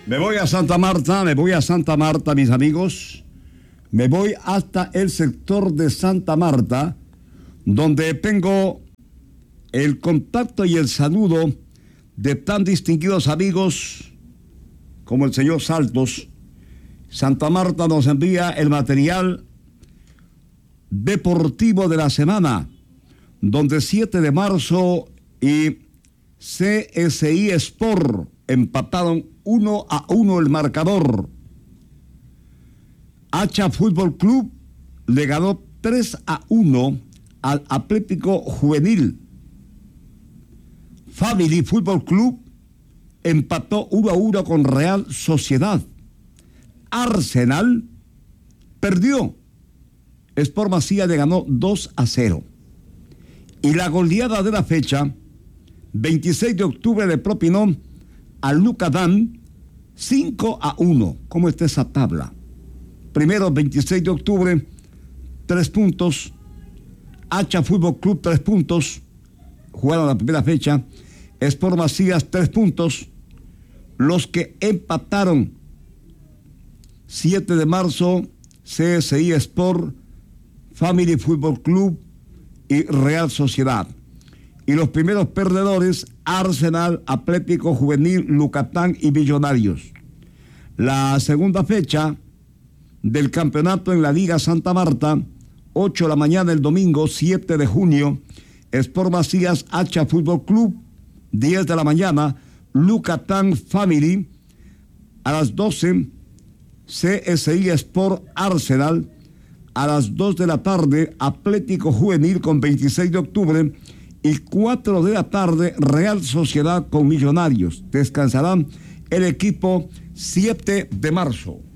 Me voy a Santa Marta, mis amigos. Me voy hasta el sector de Santa Marta, donde tengo el contacto y el saludo de tan distinguidos amigos como el señor Saltos. Santa Marta nos envía el material deportivo de la semana, donde 7 de marzo y CSI Sport empataron 1-1 el marcador. Hacha Fútbol Club le ganó 3-1 al Atlético Juvenil. Family Fútbol Club empató 1-1 con Real Sociedad. Arsenal perdió. Sport Marsella le ganó 2-0. Y la goleada de la fecha, 26 de octubre, le propinó a Lucadán 5-1. ¿Cómo está esa tabla? Primero, 26 de octubre, 3 puntos. Hacha Fútbol Club, 3 puntos. Jugaron la primera fecha. Sport Marsella, 3 puntos. Los que empataron, 7 de marzo, CSI Sport, Family Fútbol Club y Real Sociedad. Y los primeros perdedores, Arsenal, Atlético Juvenil, Lucatán y Millonarios. La segunda fecha del campeonato en la Liga Santa Marta, 8 de la mañana el domingo, 7 de junio, Sport Macías, Hacha Fútbol Club, 10 de la mañana, Lucatán Family, a las 12, CSI Sport Arsenal, a las 2 de la tarde, Atlético Juvenil con 26 de octubre, y 4 de la tarde, Real Sociedad con Millonarios. Descansarán el equipo 7 de marzo.